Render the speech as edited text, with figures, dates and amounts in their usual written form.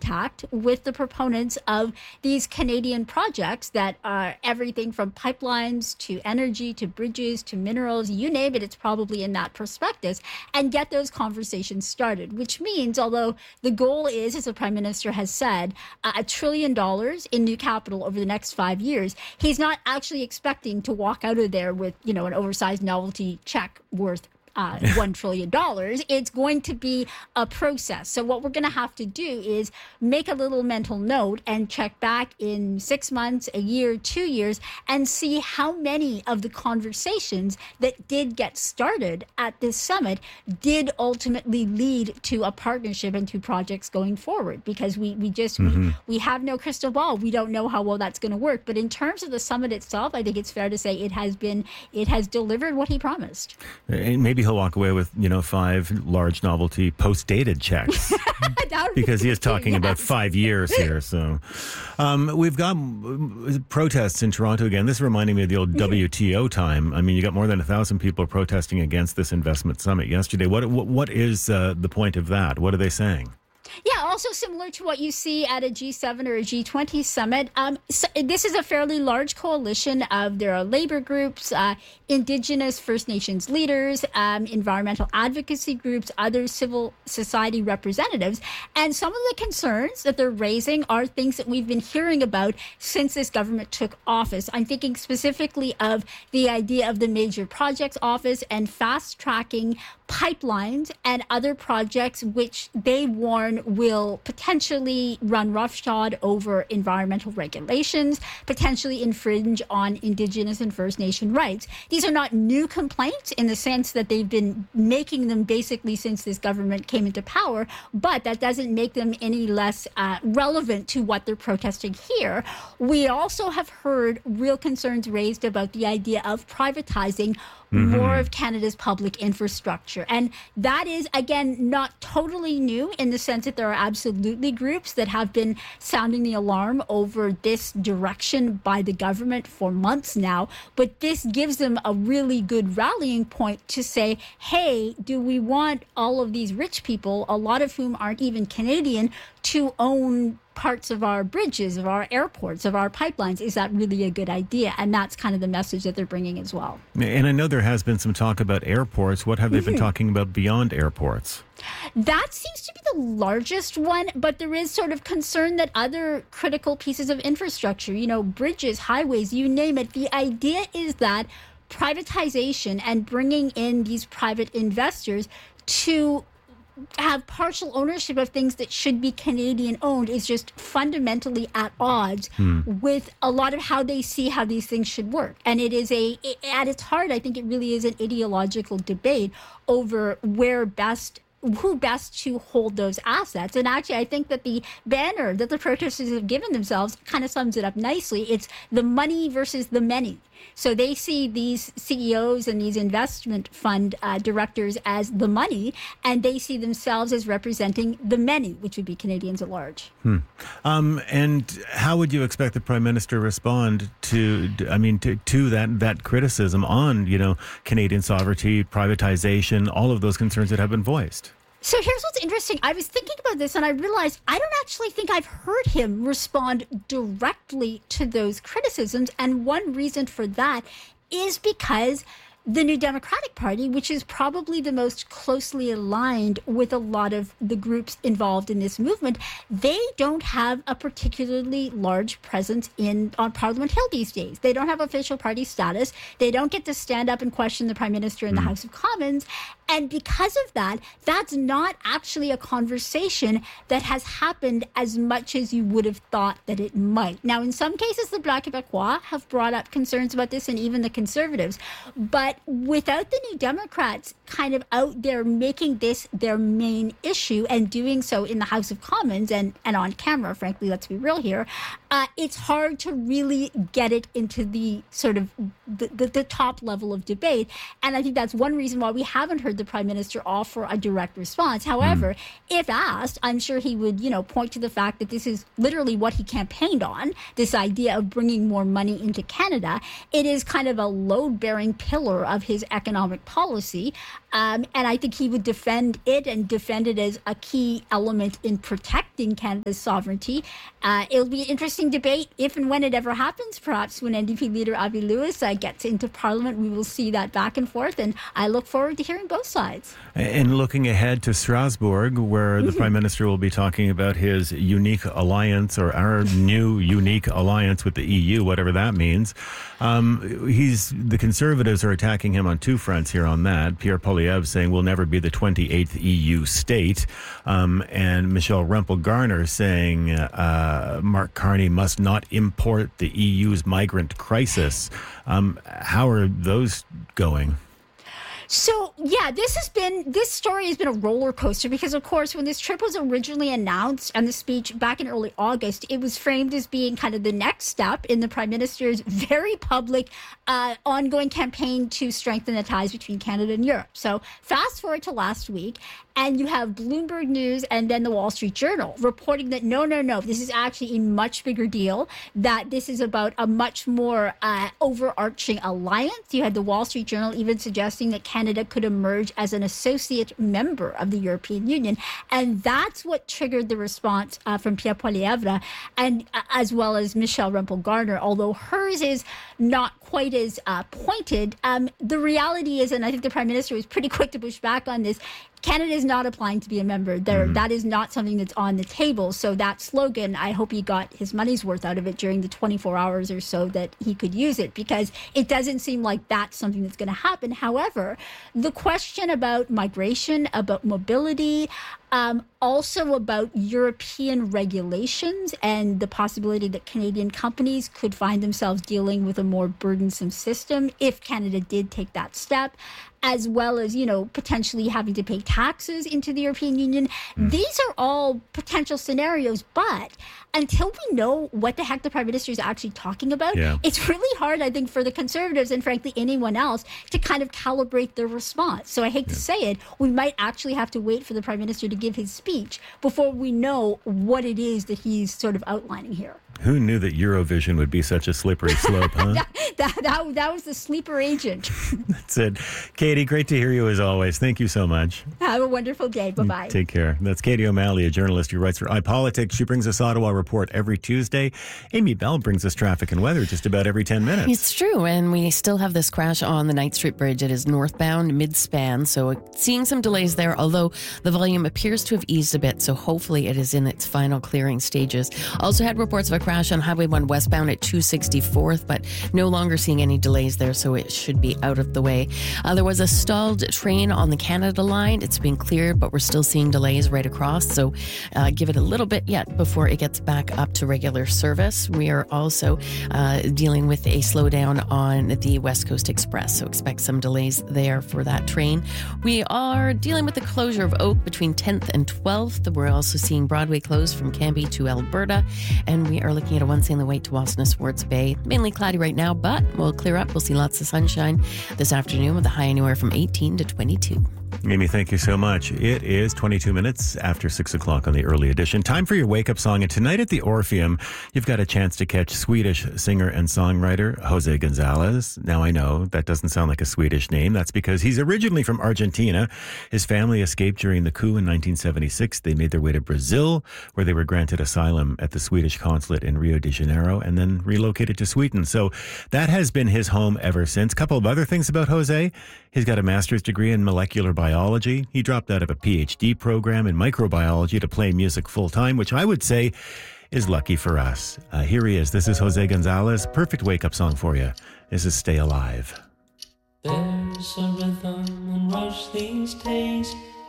contact with the proponents of these Canadian projects that are everything from pipelines to energy to bridges to minerals, you name it, it's probably in that prospectus, and get those conversations started, which means, although the goal is, as the Prime Minister has said, $1 trillion in new capital over the next 5 years, he's not actually expecting to walk out of there with, an oversized novelty check worth $1 trillion. It's going to be a process. So what we're going to have to do is make a little mental note and check back in 6 months, a year, 2 years, and see how many of the conversations that did get started at this summit did ultimately lead to a partnership and to projects going forward. Because we have no crystal ball. We don't know how well that's going to work. But in terms of the summit itself, I think it's fair to say it has delivered what he promised. And maybe he'll walk away with, 5 large novelty post-dated checks because he is talking about 5 years here. So we've got protests in Toronto again. This is reminding me of the old WTO time. I mean, you got more than 1,000 people protesting against this investment summit yesterday. What is the point of that? What are they saying? Yeah, also similar to what you see at a G7 or a G20 summit. So this is a fairly large coalition there are labor groups, Indigenous First Nations leaders, environmental advocacy groups, other civil society representatives. And some of the concerns that they're raising are things that we've been hearing about since this government took office. I'm thinking specifically of the idea of the Major Projects Office and fast-tracking pipelines and other projects which they warn will potentially run roughshod over environmental regulations, potentially infringe on Indigenous and First Nation rights. These are not new complaints in the sense that they've been making them basically since this government came into power, but that doesn't make them any less relevant to what they're protesting here. We also have heard real concerns raised about the idea of privatizing more of Canada's public infrastructure. And that is, again, not totally new in the sense that there are absolutely groups that have been sounding the alarm over this direction by the government for months now. But this gives them a really good rallying point to say, hey, do we want all of these rich people, a lot of whom aren't even Canadian, to own parts of our bridges, of our airports, of our pipelines? Is that really a good idea? And that's kind of the message that they're bringing as well. And I know there has been some talk about airports. What have they been talking about beyond airports? That seems to be the largest one, but there is sort of concern that other critical pieces of infrastructure, bridges, highways, you name it, the idea is that privatization and bringing in these private investors to have partial ownership of things that should be Canadian owned is just fundamentally at odds with a lot of how they see how these things should work. And it is at its heart, I think it really is an ideological debate over who best to hold those assets. And actually, I think that the banner that the protesters have given themselves kind of sums it up nicely. It's the money versus the many. So they see these CEOs and these investment fund directors as the money, and they see themselves as representing the many, which would be Canadians at large. And how would you expect the Prime Minister to respond to that criticism on, Canadian sovereignty, privatization, all of those concerns that have been voiced? So here's what's interesting. I was thinking about this and I realized I don't actually think I've heard him respond directly to those criticisms. And one reason for that is because the New Democratic Party, which is probably the most closely aligned with a lot of the groups involved in this movement, they don't have a particularly large presence on Parliament Hill these days. They don't have official party status. They don't get to stand up and question the Prime Minister in the House of Commons. And because of that, that's not actually a conversation that has happened as much as you would have thought that it might. Now, in some cases, the Bloc Québécois have brought up concerns about this, and even the Conservatives. But without the New Democrats kind of out there making this their main issue and doing so in the House of Commons and on camera, frankly, let's be real here, it's hard to really get it into the sort of the top level of debate. And I think that's one reason why we haven't heard the the Prime Minister offer a direct response. However, if asked, I'm sure he would, point to the fact that this is literally what he campaigned on, this idea of bringing more money into Canada. It is kind of a load-bearing pillar of his economic policy. And I think he would defend it as a key element in protecting Canada's sovereignty. It'll be an interesting debate if and when it ever happens. Perhaps when NDP leader Avi Lewis gets into Parliament, we will see that back and forth. And I look forward to hearing both sides. And looking ahead to Strasbourg, where the Prime Minister will be talking about his unique alliance, or our new unique alliance with the EU, whatever that means. The Conservatives are attacking him on two fronts here on that. Pierre Poilievre saying we'll never be the 28th EU state, and Michelle Rempel-Garner saying Mark Carney must not import the EU's migrant crisis. How are those going? So, yeah, this story has been a roller coaster because, of course, when this trip was originally announced and the speech back in early August, it was framed as being kind of the next step in the Prime Minister's very public ongoing campaign to strengthen the ties between Canada and Europe. So fast forward to last week, and you have Bloomberg News and then the Wall Street Journal reporting that no, this is actually a much bigger deal, that this is about a much more overarching alliance. You had the Wall Street Journal even suggesting that Canada could emerge as an associate member of the European Union. And that's what triggered the response from Pierre Poilievre, and as well as Michelle Rempel-Garner, although hers is not quite as pointed. The reality is, and I think the Prime Minister was pretty quick to push back on this, Canada is not applying to be a member. That is not something that's on the table. So that slogan, I hope he got his money's worth out of it during the 24 hours or so that he could use it, because it doesn't seem like that's something that's going to happen. However, the question about migration, about mobility, also about European regulations and the possibility that Canadian companies could find themselves dealing with a more burdensome system if Canada did take that step, as well as, potentially having to pay taxes into the European Union. These are all potential scenarios, but until we know what the heck the Prime Minister is actually talking about, it's really hard, I think, for the Conservatives and frankly anyone else to kind of calibrate their response. So I hate to say it, we might actually have to wait for the Prime Minister to give his speech before we know what it is that he's sort of outlining here. Who knew that Eurovision would be such a slippery slope, huh? that was the sleeper agent. That's it. Katie, great to hear you as always. Thank you so much. Have a wonderful day. Bye-bye. Take care. That's Katie O'Malley, a journalist who writes for iPolitics. She brings us Ottawa Report every Tuesday. Amy Bell brings us traffic and weather just about every 10 minutes. It's true, and we still have this crash on the Ninth Street Bridge. It is northbound mid-span, so seeing some delays there, although the volume appears to have eased a bit, so hopefully it is in its final clearing stages. Also had reports of a crash on Highway 1 westbound at 264th, but no longer seeing any delays there, so it should be out of the way. There was a stalled train on the Canada line. It's been cleared, but we're still seeing delays right across, so give it a little bit yet before it gets back up to regular service. We are also dealing with a slowdown on the West Coast Express, so expect some delays there for that train. We are dealing with the closure of Oak between 10th and 12th. We're also seeing Broadway closed from Cambie to Alberta, and we are looking at a one-lane wait to Wasna Swartz Bay. Mainly cloudy right now, but we'll clear up. We'll see lots of sunshine this afternoon with a high anywhere from 18 to 22. Amy, thank you so much. It is 22 minutes after 6 o'clock on the early edition. Time for your wake-up song. And tonight at the Orpheum, you've got a chance to catch Swedish singer and songwriter Jose Gonzalez. Now, I know that doesn't sound like a Swedish name. That's because he's originally from Argentina. His family escaped during the coup in 1976. They made their way to Brazil, where they were granted asylum at the Swedish consulate in Rio de Janeiro, and then relocated to Sweden. So that has been his home ever since. A couple of other things about Jose. He's got a master's degree in molecular biology. He dropped out of a PhD program in microbiology to play music full-time, which I would say is lucky for us. Here he is. This is Jose Gonzalez. Perfect wake-up song for you. This is Stay Alive. There's a rhythm and rush these days.